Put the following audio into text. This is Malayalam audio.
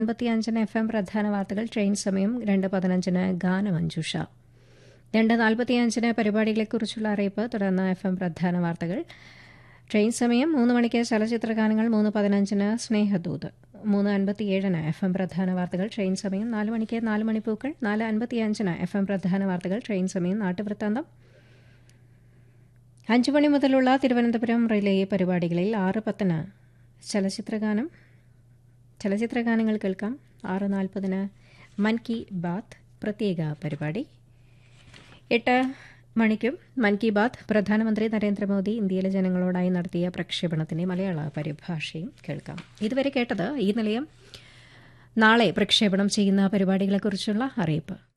55 FM പ്രധാന വാർത്തകൾ. ട്രെയിൻ സമയം 2:15 ഗാനമഞ്ജുഷ. 2:45 പരിപാടികളെക്കുറിച്ചുള്ള അറിയിപ്പ്. തുടർന്ന് FM പ്രധാന വാർത്തകൾ. ട്രെയിൻ സമയം 3 മണിക്ക് ചലച്ചിത്ര ഗാനങ്ങൾ, 3:15 സ്നേഹദൂത്, 3:57 FM പ്രധാന വാർത്തകൾ. ട്രെയിൻ സമയം 4 മണിക്ക് 4 മണിപ്പൂക്കൾ, 4:55 FM പ്രധാന വാർത്തകൾ. ട്രെയിൻ സമയം നാട്ടുവൃത്താന്തം. 5 മണി മുതലുള്ള തിരുവനന്തപുരം റിലേ പരിപാടികളിൽ 6:10 ചലച്ചിത്രഗാനങ്ങൾ കേൾക്കാം. 6:40 മൻ കി ബാത്ത് പ്രത്യേക പരിപാടി. 8 മണിക്കും മൻ കി ബാത്ത് പ്രധാനമന്ത്രി നരേന്ദ്രമോദി ഇന്ത്യയിലെ ജനങ്ങളോടായി നടത്തിയ പ്രക്ഷേപണത്തിന്റെ മലയാള പരിഭാഷയും കേൾക്കാം. ഇതുവരെ കേട്ടത് ഈ നിലയം നാളെ പ്രക്ഷേപണം ചെയ്യുന്ന പരിപാടികളെക്കുറിച്ചുള്ള അറിയിപ്പ്.